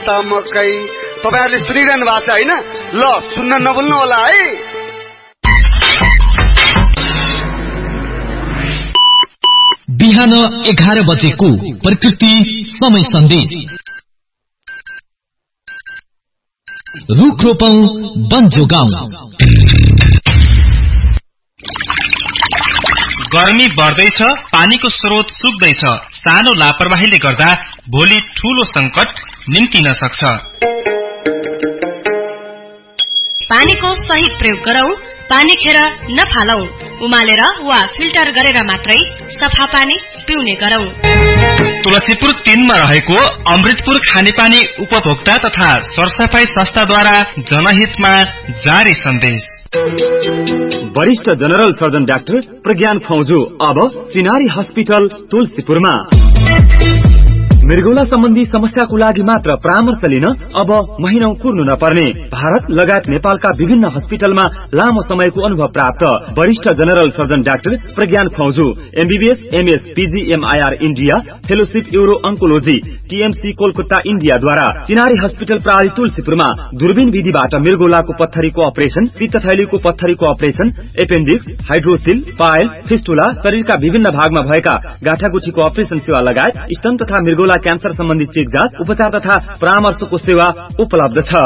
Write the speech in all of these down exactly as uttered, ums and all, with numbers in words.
त मकै। तपाईहरुले सुनिरहनु भएको छ हैन? ल सुन्न नभुल्नु होला है। बिहान एघार बजेको प्रकृति समय सन्देश। रुख रोपौं वन जोगाउँ। गर्मी बढ्दैछ, पानीको स्रोत सुक्दैछ। सानो लापरवाहीले गर्दा भोलि ठूलो संकट निम्तिन सक्छ। पानीको सही प्रयोग गरौं, पानी खेर नफालौं। उमालेर वा फिल्टर गरेर मात्रै सफा पानी पिउने गरौं। तुलसीपुर तीनमा रहेको अमृतपुर खानेपानी उपभोक्ता तथा सरसफाई संस्थाद्वारा जनहितमा जारी सन्देश। वरिष्ठ जनरल सर्जन डाक्टर प्रज्ञान फौजू अब चिनारी हस्पिटल तुलसीपुरमा। मृगौला सम्बन्धी समस्याको लागि मात्र परामर्श लिन अब महिनौ कुर्नु नपर्ने। भारत लगायत नेपालका विभिन्न हस्पिटलमा लामो समयको अनुभव प्राप्त वरिष्ठ जनरल सर्जन डाक्टर प्रज्ञान फौजू MBBS MS PG एमआईआर India fellowship euro अंकोलोजी TMC Kolkata इन्डियाद्वारा चिनारी हस्पिटल प्रणाली तुलसीपुरमा दूरबीन विधिबाट मृगौलाको पत्थरीको operation, पित्तथैलीको पत्थरीको operation, appendix, hydroxyl, pile, fistula, शरीरका विभिन्न भागमा भएका गाँठागुठीको अपरेसन सेवा लगायत स्तन तथा मृगौला क्यान्सर सम्बन्धी चेक जाँच, उपचार तथा परामर्शको सेवा उपलब्ध छ।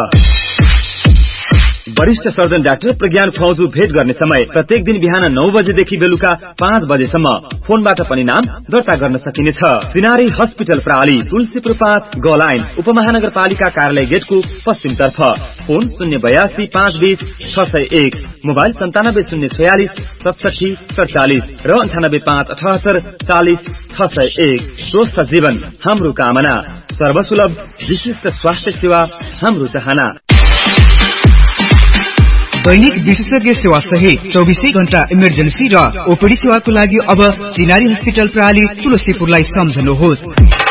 वरिष्ठ सर्जन डाक्टर प्रज्ञान फौजू भेट गर्ने समय प्रत्येक दिन बिहान नौ बजेदेखि बेलुका पाँच बजेसम्म। फोनबाट पनि नाम दर्ता गर्न सकिनेछ। चिनारी हस्पिटल प्रणाली तुलसीपुर पाँच ग लाइन उपमहानगरपालिका कार्यालय गेटको पश्चिमतर्फ। फोन शून्य बयासी पाँच बीस छ सय एक, मोबाइल सन्तानब्बे शून्य छयालिस सतसठी सडचालिस र अन्ठानब्बे पाँच अठहत्तर चालिस छ सय एक। स्वस्थ जीवन हाम्रो कामना, सर्वसुलभ विशिष्ट स्वास्थ्य सेवा हाम्रो चाहना। दैनिक विशेषज्ञ सेवा सहित चौबीसै घण्टा इमर्जेन्सी र ओपीडी सेवाको लागि अब चिनारी हस्पिटल प्रणाली तुलसीपुरलाई सम्झनुहोस्।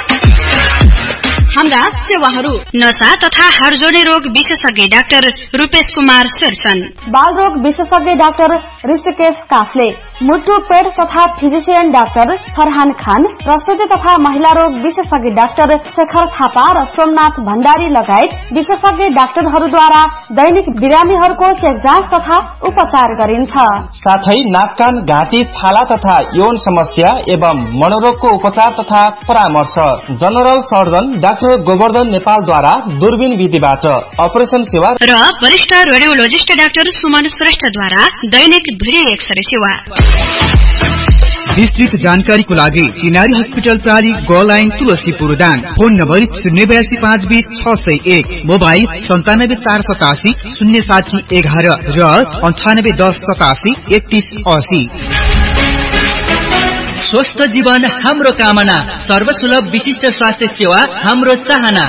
हाम्रा सेवाहरू नशा तथा हाडजोडी रोग विशेषज्ञ डाक्टर रूपेश कुमार शेरसन, बाल रोग विशेषज्ञ डाक्टर ऋषिकेश काफले, मुटु पेट तथा फिजिशियन डाक्टर फरहान खान, प्रसुति तथा महिला रोग विशेषज्ञ डाक्टर शेखर थापा र सोमनाथ भण्डारी लगायत विशेषज्ञ डाक्टरहरूद्वारा दैनिक बिरामीहरूको चेक जाँच तथा उपचार गरिन्छ। साथै नाक कान घाँटी छाला तथा यौन समस्या एवं मनोरोगको उपचार तथा परामर्श। जनरल सर्जन डाक्टर गोवर्धन नेपालद्वारा दूरबीन विधिबाट अपरेसन सेवा र वरिष्ठ रेडियोलोजिस्ट डाक्टर सुमन श्रेष्ठद्वारा दैनिक भिडियो एक्सरे सेवा। विस्तृत जानकारीको लागि चिनारी हस्पिटल प्रणाली ग line Tulsipur Dang. Phone number शून्य बयासी पाँच बीस छ सय एक, मोबाइल सन्तानब्बे चार सतासी शून्य साठी एघार र अन्ठानब्बे दस सतासी एकतीस असी। स्वस्थ जीवन हाम्रो कामना, सर्वसुलभ विशिष्ट स्वास्थ्य सेवा हाम्रो चाहना।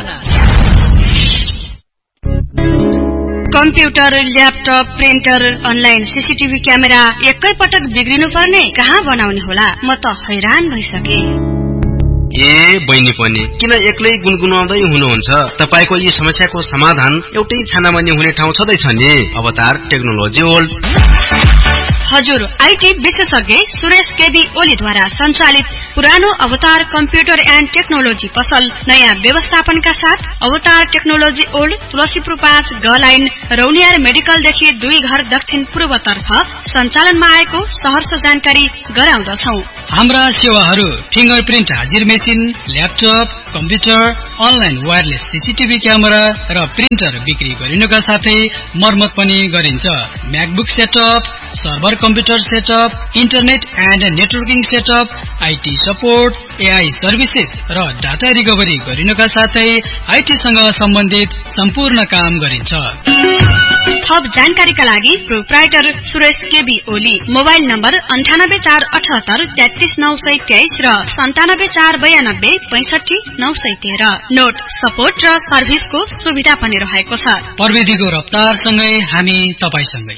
Computer, laptop, printer, online CCTV camera एकै पटक बिग्रिनु पर्ने, कहाँ बनाउने होला? म त हैरान भइसके। ए बहिनी पनि किन एक्लै गुनगुनाउँदै हुनुहुन्छ? तपाईको यी समस्याको समाधान एउटै छानामा नि हुने ठाउँ छँदैछ नि। अवतार टेक्नोलोजी वर्ल्ड। हजुर, आईटी विशेषज्ञ सुरेश केबी ओलीद्वारा सञ्चालित पुरानो अवतार कम्प्युटर एन्ड टेक्नोलोजी पसल नयाँ व्यवस्थापनका साथ अवतार टेक्नोलोजी ओल्ड तुलसीपुर पाँच ग लाइन रौनियार मेडिकलदेखि दुई घर दक्षिण पूर्वतर्फ सञ्चालनमा आएको सहर्ष जानकारी गराउँदछौ। हाम्रा सेवाहरू फिंगरप्रिन्ट हाजिर machine, laptop, computer, online wireless CCTV camera र प्रिन्टर बिक्री गरिनुका साथै मर्मत पनि गरिन्छ। MacBook setup, server computer setup, internet and networking setup, IT support, AI services र डाटा रिकभरी गरिनुका साथै आईटीसँग सम्बन्धित सम्पूर्ण काम गरिन्छ। थप जानकारीका लागि proprietor Suresh KB Oli, mobile number अन्ठानब्बे चार अठहत्तर तेत्तीस नौ सय तेइस र सन्तानब्बे चार बयानब्बे पैंसठी नौ सय तेह्र। नोट सपोर्ट र सर्भिसको सुविधा पनि रहेको छ। प्रविधिको रफ्तारसँगै हामी तपाईसँगै।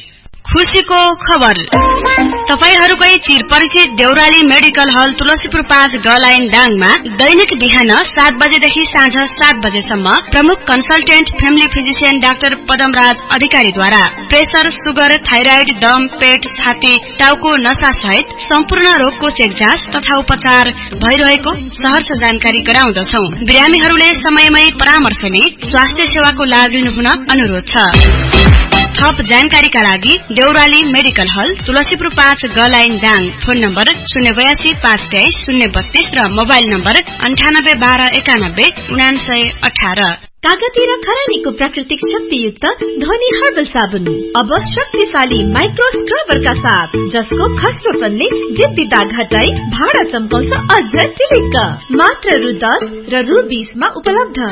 खुशीको खबर। तपाईहरुकै चिरपरिचित देउराली मेडिकल हल तुलसीपुर पाँच ग लाइन डाङमा दैनिक बिहान सात बजेदेखि साँझ सात बजेसम्म प्रमुख consultant family physician doctor Padamraj अधिकारीद्वारा प्रेसर, सुगर, थाइराइड, दम, पेट, छाती, टाउको नसा सहित सम्पूर्ण रोगको चेक जाँच तथा उपचार भइरहेको सहर्ष जानकारी गराउँदछौ। बिरामीहरूले समयमै परामर्श लिई स्वास्थ्य सेवाको लाभ लिनुहुन अनुरोध छ। थप जानकारीका लागि देउराली मेडिकल हल तुलसीपुर पाँच ग लाइन दाङ, फोन नम्बर शून्य बयासी पाँच तेइस शून्य बत्तीस र मोबाइल नम्बर अन्ठानब्बे बाह्र एकानब्बे उनासय अठार। कागती र खरानीको प्राकृतिक शक्तियुक्त धनी हर्बल साबुन अब शक्तिशाली माइक्रो स्क्रबरका साथ, जसको खस्रोपनले जिद्दी दाग हटाई भाडा चम्काउँछ अझ टिलिक्क। मात्र रु दस र रु बीसमा उपलब्ध।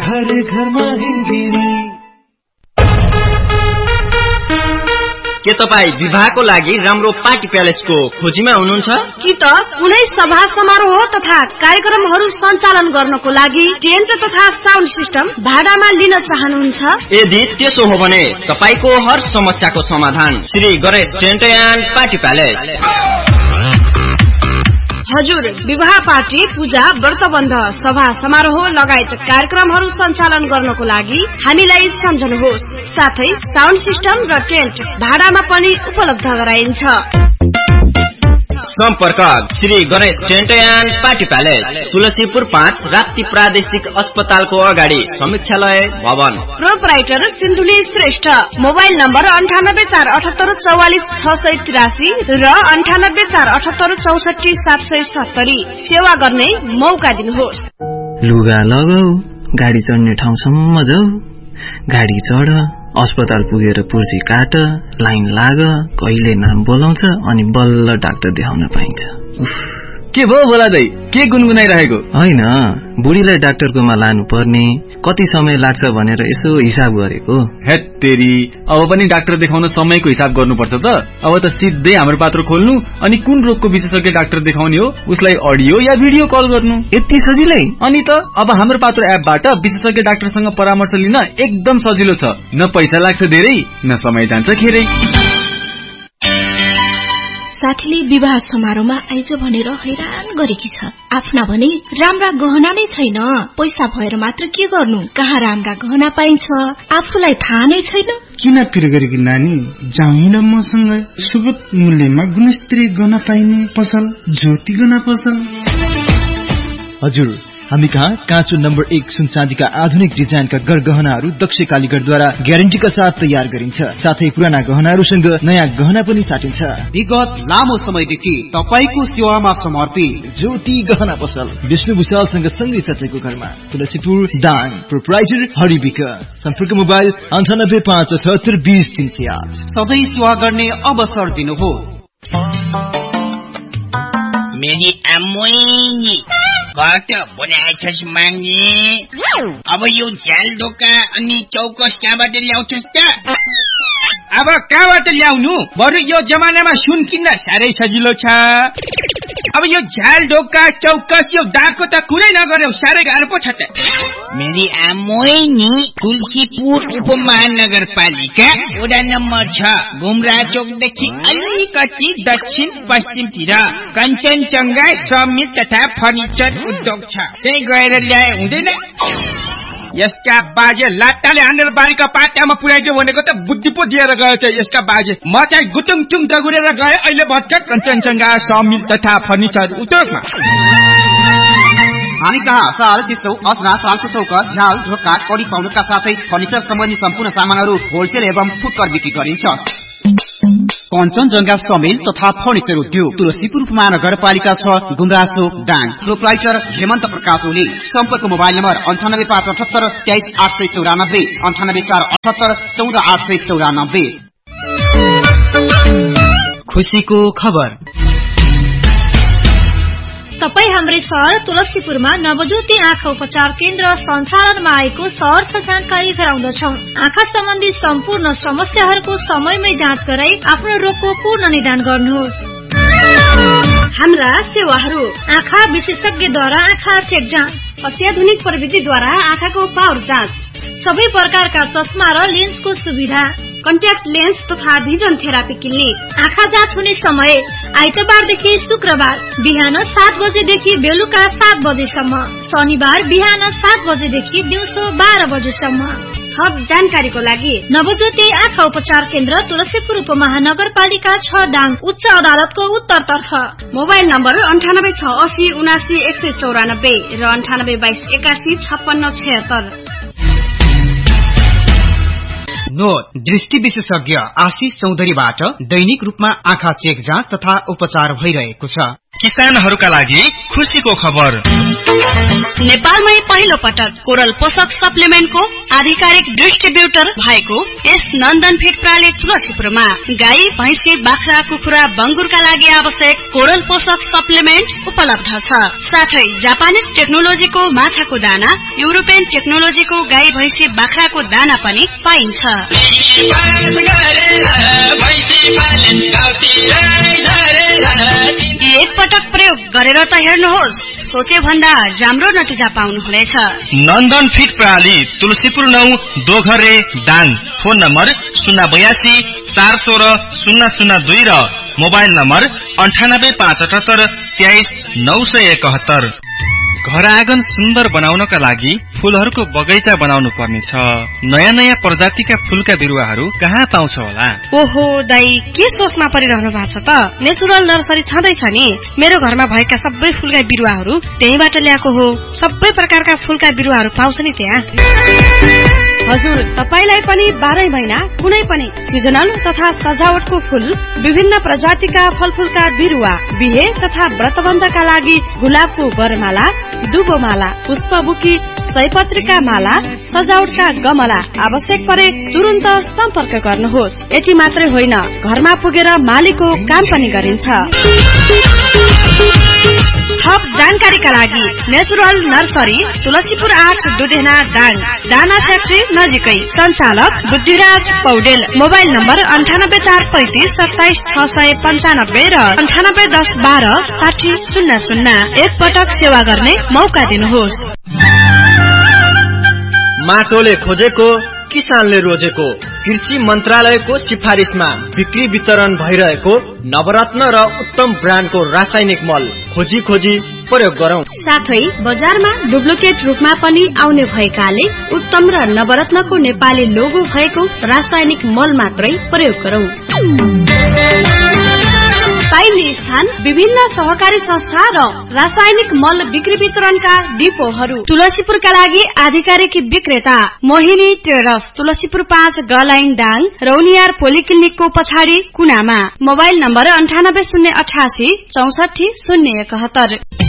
के तपाईँ विवाहको लागि राम्रो पार्टी प्यालेसको खोजीमा हुनुहुन्छ? कि त कुनै सभा समारोह तथा कार्यक्रमहरू सञ्चालन गर्नको लागि टेन्ट तथा साउन्ड सिस्टम भाडामा लिन चाहनुहुन्छ? यदि त्यसो हो भने तपाईको हर समस्याको समाधान Shri Ganesh tent and party palace. हजुर, विवाह पार्टी, पूजा, व्रतबन्ध, सभा समारोह लगायत कार्यक्रमहरू सञ्चालन गर्नको लागि हामीलाई सम्झनुहोस्। साथै साउन्ड सिस्टम र टेन्ट भाडामा पनि उपलब्ध गराइन्छ। सम्पर्क Shri Ganesh tent and party palace, Tulsipur पाँच, राप्ती प्रादेशिक अस्पतालको अगाडि, समीक्षालय भवन। Proprietor Sindhuli Shrestha. Mobile number अन्ठानब्बे चार अठहत्तर चौवालिस छ सय तिरासी र अन्ठानब्बे चार अठहत्तर चौसठी सात सय सत्तरी। सेवा गर्ने मौका दिनुहोस्। लुगा लगाऊ, गाडी चढ्ने ठाउँसम्म जाऊ, गाडी चढ, अस्पताल पुगेर पुर्जी काट, लाइन लाग, कहिले नाम बोलाउँछ अनि बल्ल डाक्टर देखाउन पाइन्छ। उफ, के भयो बोलादै? के गुनगुनाइरहेको? होइन, बुढीलाई डाक्टरकोमा लानु पर्ने, कति समय लाग्छ भनेर यसो हिसाब गरेको। हेट तेरी, अब पनि डाक्टर देखाउन समयको हिसाब गर्नुपर्छ त। अब त सिधै हाम्रो पात्र खोल्नु अनि कुन रोगको विशेषज्ञ डाक्टर देखाउने हो उसलाई अडियो या भिडियो कल गर्नु। यति सजिलै? अनि त अब हाम्रो पात्र एपबाट विशेषज्ञ डाक्टरसँग परामर्श लिन एकदम सजिलो छ। न पैसा लाग्छ धेरै, न समय जान्छ खेरै। साथीले विवाह समारोहमा आइज भनेर हैरान गरेकी छ। आफ्ना भने राम्रा गहना नै छैन। पैसा भएर मात्र के गर्नु? कहाँ राम्रा गहना पाइन्छ आफूलाई थाहा नै छैन। किन पिर गरेकी नानी, जाउँ न मसँग सुगत मूल्यमा गुणस्तरीय गहना पाइने पसल ज्योति गहना पसल। हजुर, हामी कहाँ काँचो नम्बर एक सुन चाँदीका आधुनिक डिजाइनका गरगहनाहरू दक्ष कालीगढद्वारा ग्यारेन्टीका साथ तयार गरिन्छ। साथै पुराना गहनाहरूसँग नयाँ गहना पनि साटिन्छ। विगत लामो समयदेखि तपाईको सेवामा समर्पित ज्योति गहना पसल, विष्णु भूषालसँग सँगै चचेको घरमा, तुलसीपुर दाङ। प्रोपराइटर हरिविक। सम्पर्क मोबाइल अन्ठानब्बे पाँच अठहत्तर बीस तीन सय आठ। सधैँ सेवा गर्ने अवसर दिनुहोस्। मेरी आमोइनी कत बनाएछस् माग्ने? अब यो झ्याल ढोका अनि चौकस कहाँबाट ल्याउँछस् त? अब कहाँबाट ल्याउनु? बरु यो जमानामा सुन किन्न साह्रै सजिलो छ। अब यो झ्याल ढोका चौकस यो दाको त कुरै नगर्यो, साह्रै गाह्रो पो छ त। मेरी आमोइनी तुलसीपुर उपमहानगरपालिका वडा नम्बर छ, गुमरा चौकदेखि अलिकति दक्षिण पश्चिमतिर कञ्चनजङ्घा समित तथा फर्निचर उद्योग छ। त्यही गएर ल्याए हुँदैन? यसका बाजे लाट्टाले हानेर बारीका पाटामा पुर्याइदियो भनेको त बुद्धि पो दिएर गयो त यसका बाजे। म चाहिँ गुटुङटुङ दगुरेर गए, अहिले भर्खर कञ्चनजङ्घा समिल तथा फर्निचर उद्योगमा। हामी कहाँ साल सिसौ असना सालको चौक झ्याल ढोका कडी पाउनुका साथै फर्निचर सम्बन्धी सम्पूर्ण सामानहरू होलसेल एवं फुटकर बिक्री गरिन्छ। कञ्चनजङ्घा समिल तथा फर्निचर उद्योग, तुलसीपुर महानगरपालिका छ, गुमरासो दाङ। प्रोपराइटर हेमन्त प्रकाश ओली। सम्पर्क मोबाइल नम्बर अन्ठानब्बे पाँच अठहत्तर तेइस आठ सय चौरानब्बे, अन्ठानब्बे चार अठहत्तर चौध आठ सय चौरानब्बे। खुसीको खबर। तपाईँ हाम्रै सहर तुलसीपुरमा नवज्योति आँखा उपचार केन्द्र सञ्चालनमा आएको सहर्ष जानकारी गराउँदछौ। आँखा सम्बन्धी सम्पूर्ण समस्याहरूको समयमै जाँच गराई आफ्नो रोगको पूर्ण निदान गर्नुहोस्। हाम्रा सेवाहरू: आँखा विशेषज्ञद्वारा आँखा चेक जाँच, अत्याधुनिक प्रविधिद्वारा आँखाको पावर जाँच, सबै प्रकारका चस्मा र लेन्सको सुविधा, कन्ट्याक्ट लेन्स तथा भिजन थेरापी क्लिनिक। आँखा जाँच हुने समय आइतबारदेखि शुक्रबार बिहान सात बजेदेखि बेलुका सात बजेसम्म, शनिबार बिहान सात बजेदेखि दिउँसो बाह्र बजेसम्म। थप जानकारीको लागि नवज्योति आँखा उपचार केन्द्र तुलसीपुर उपमहानगरपालिका छ दाङ उच्च अदालतको उत्तरतर्फ। मोबाइल नम्बर अन्ठानब्बे छ असी उनासी एक सय चौरानब्बे र अन्ठानब्बे बाइस एकासी छप्पन्न छयत्तर। नोट, दृष्टि विशेषज्ञ आशिष चौधरीबाट दैनिक रूपमा आँखा चेक जाँच तथा उपचार भइरहेको छ। किसानहरूका लागि खुशीको खबर। नेपालमै पहिलो पटक कोरल पोषक सप्लिमेन्टको आधिकारिक डिस्ट्रिब्युटर भएको यस नन्दन फिड प्राली तुलसीपुरमा गाई, भैँसी, बाख्रा, कुखुरा, बङ्गुरका लागि आवश्यक कोरल पोषक सप्लिमेन्ट उपलब्ध छ। साथै जापानिज टेक्नोलोजीको माछाको दाना, युरोपियन टेक्नोलोजीको गाई, भैँसी, बाख्राको दाना पनि पाइन्छ। एक पटक प्रयोग गरेर त हेर्नुहोस्, सोचे भन्दा राम्रो नतिजा पाउनुहुनेछ। नन्दन फिड प्रणाली तुलसीपुर नौ दोघरे दाङ। फोन नम्बर शून्य बयासी चार सोह्र शून्य शून्य दुई र मोबाइल नम्बर अन्ठानब्बे पाँच अठहत्तर तेइस नौ सय एकहत्तर। घर आँगन सुन्दर बनाउनका लागि फूलहरूको बगैँचा बनाउनु पर्नेछ। नयाँ नयाँ प्रजातिका फूलका बिरुवाहरू कहाँ पाउँछ होला? ओहो दाई, के सोचमा परिरहनु भएको छ त? नेचुरल नर्सरी छँदैछ नि। मेरो घरमा भएका सबै फूलका बिरुवाहरू त्यहीबाट ल्याएको हो। सबै प्रकारका फूलका बिरुवाहरू पाउँछ नि त्यहाँ। हजुर, तपाईलाई पनि बाह्रै महिना कुनै पनि सिजनल तथा सजावटको फूल, विभिन्न प्रजातिका फलफूलका बिरुवा, बिहे तथा व्रतबन्धका लागि गुलाबको बरमाला, दुबोमाला, पुष्पबुकी, सयपत्रीका माला, सजावटका गमला आवश्यक परे तुरन्त सम्पर्क गर्नुहोस्। यति मात्रै होइन, घरमा पुगेर मालीको काम पनि गरिन्छ। थप जानकारीका लागि नेचुरल नर्सरी तुलसीपुर आठ दुधेना दाङ, दाना फ्याक्ट्री नजिकै। सञ्चालक बुद्धिराज पौडेल। मोबाइल नम्बर अन्ठानब्बे चार पैंतिस सत्ताइस छ सय पन्चानब्बे र अन्ठानब्बे दस बाह्र साठी शून्य शून्य। एक पटक सेवा गर्ने मौका दिनुहोस्। माटोले खोजेको, किसानले रोजेको, कृषि मन्त्रालयको सिफारिसमा बिक्री वितरण भइरहेको नवरत्न र उत्तम ब्रान्डको रासायनिक मल खोजी खोजी प्रयोग गरौं। साथै बजारमा डुप्लिकेट रूपमा पनि आउने भएकाले उत्तम र नवरत्नको नेपाली लोगो भएको रासायनिक मल मात्रै प्रयोग गरौं। पाइने स्थान विभिन्न सहकारी संस्था र रासायनिक मल बिक्री वितरणका डिपोहरू। तुलसीपुरका लागि आधिकारिक विक्रेता मोहिनी ट्रेडर्स, तुलसीपुर पाँच गलाइन दाङ, रौनियार पोलिक्लिनिकको पछाडि कुनामा। मोबाइल नम्बर अन्ठानब्बे शून्य अठासी चौसठी शून्य एकहत्तर।